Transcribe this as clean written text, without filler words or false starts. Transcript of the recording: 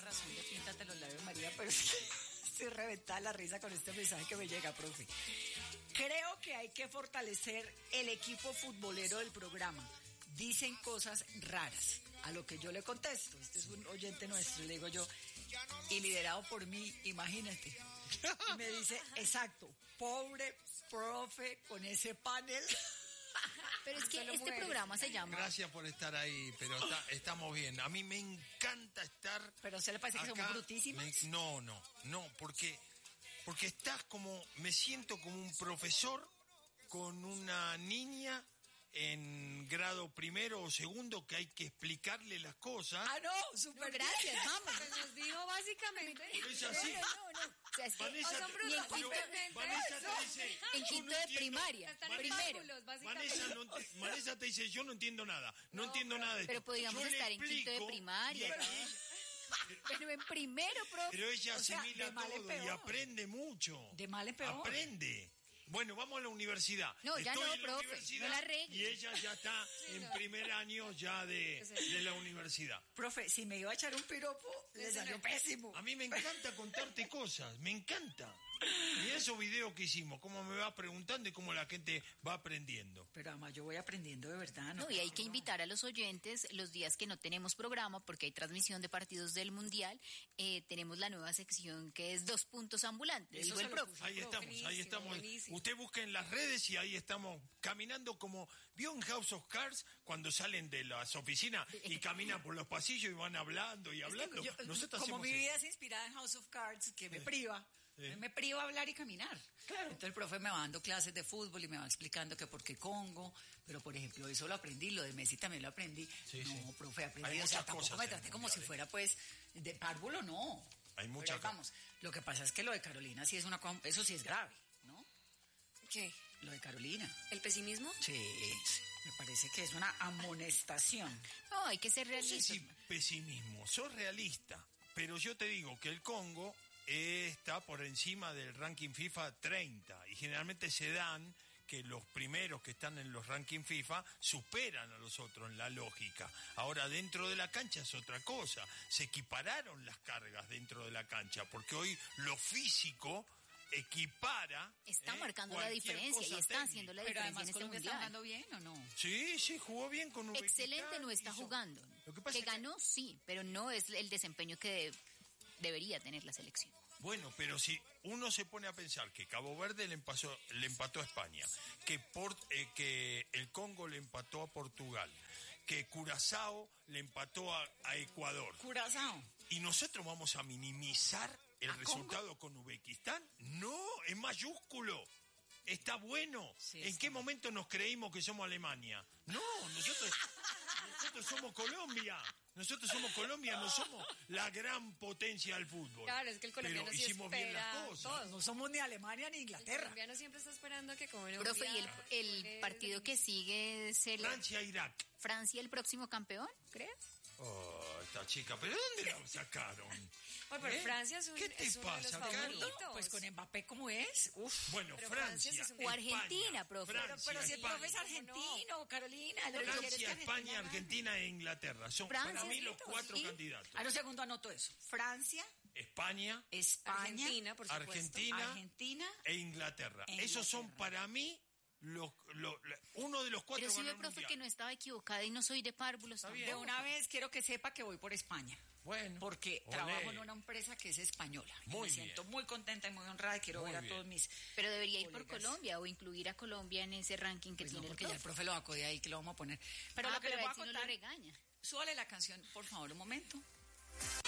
razón de Píntate los labios, María, pero estoy reventada la risa con este mensaje que me llega, profe. Creo que hay que fortalecer el equipo futbolero del programa. Dicen cosas raras. A lo que yo le contesto, este es un oyente nuestro, y le digo yo, y liderado por mí, imagínate. Y me dice, exacto, pobre profe con ese panel. Pero es que este programa se llama... Gracias por estar ahí, pero estamos bien. A mí me encanta estar... ¿Pero se le parece que somos brutísimos? No, porque estás como... Me siento como un profesor con una niña en grado primero o segundo que hay que explicarle las cosas. Ah, no, súper gracias, vamos. Pues nos dijo básicamente. Pero es así. No. O sea, es que Vanessa te dice... en quinto de primaria, primero. Vanessa te dice, yo no entiendo nada. No entiendo nada de esto. Pero podríamos estar en quinto de primaria. Pero en primero, profe. Pero ella asimila de mal en todo y peor. aprende mucho. De mal en peor. Aprende. Bueno, vamos a la universidad. No, ya Estoy no, en la profe, universidad no la arregle. y ella ya está en primer año ya de la universidad. Profe, si me iba a echar un piropo, le salió pésimo. A mí me encanta contarte cosas, me encanta. Y esos videos que hicimos, cómo me va preguntando y cómo la gente va aprendiendo. Pero además yo voy aprendiendo de verdad, ¿no? No, y hay que invitar a los oyentes los días que no tenemos programa, porque hay transmisión de partidos del Mundial, tenemos la nueva sección que es 2 puntos ambulantes, digo el profe. Ahí estamos. Buenísimo. Usted busca en las redes y ahí estamos caminando como... ¿Vio en House of Cards cuando salen de las oficinas y caminan por los pasillos y van hablando y hablando? Nosotros como hacemos mi vida eso. es inspirada en House of Cards, que me priva. Me priva hablar y caminar. Claro. Entonces el profe me va dando clases de fútbol y me va explicando que por qué Congo, pero por ejemplo eso lo aprendí, lo de Messi también lo aprendí. Profe, aprendí. Hay o sea, muchas tampoco cosas me traté como si fuera pues de párvulo, no. Hay muchas cosas. Vamos, lo que pasa es que lo de Carolina sí es eso sí es grave, ¿no? ¿Qué? Lo de Carolina. ¿El pesimismo? Sí, me parece que es una amonestación. No, hay que ser No sé realistas. si pesimismo, sos realista, pero yo te digo que el Congo está por encima del ranking FIFA 30 y generalmente se dan que los primeros que están en los rankings FIFA superan a los otros en la lógica. Ahora dentro de la cancha es otra cosa, se equipararon las cargas dentro de la cancha porque hoy lo físico equipara. Está marcando la diferencia y está haciendo la Pero diferencia además en este Colombia está mundial. jugando bien, ¿o no? Sí, jugó bien con Uzbekistán. Excelente no está jugando. Lo que pasa Que es que- ganó, sí, pero no es el desempeño que debería tener la selección. Bueno, pero si uno se pone a pensar que Cabo Verde le empató a España, que el Congo le empató a Portugal, que Curazao le empató a Ecuador, Curazao. y nosotros vamos a minimizar el resultado con Uzbekistán, no, es mayúsculo. Está bueno. Sí, ¿En está qué bueno. momento nos creímos que somos Alemania? No, nosotros somos Colombia. Nosotros somos Colombia, no somos la gran potencia del fútbol. Claro, es que el colombiano Pero sí hicimos bien espera las cosas. todo. No somos ni Alemania ni El Inglaterra. colombiano siempre está esperando que como Profe, ¿y el partido que sigue es Francia-Irak. Francia el próximo campeón, crees? Oh, esta chica, ¿pero dónde la sacaron? Oye, pero Francia es ¿Qué te es uno de los pasa, Carlos? favoritos. Pues con Mbappé como es. Uf. Bueno, Pero Francia, Francia sí es un- O España, Argentina, profe. Francia, Pero si el profe es España. argentino, Carolina. Lo que quiere es que Francia, Argentina España, gane. Argentina e Inglaterra. Son Francia, para mí los sí, 4 sí. candidatos. A lo segundo anoto eso. Francia, España, España, Argentina, por supuesto. Argentina. e Inglaterra. E Esos son Inglaterra. para mí uno de los 4 Pero sí ganó ve, el profe, mundial. que no estaba equivocada y no soy de párvulos. bien. De una vez quiero que sepa que voy por España. Bueno, Porque olé. trabajo en una empresa que es española. Y Muy me siento bien. muy contenta y muy honrada y quiero Muy ver a bien. todos mis... Pero debería ir por colegas. Colombia o incluir a Colombia en ese ranking que Pues no, tiene el porque ya el profe. profe lo va a codear ahí que lo vamos a poner. Pero lo que pero les voy a a él sí no lo contar... regaña. Súbale la canción, por favor, un momento.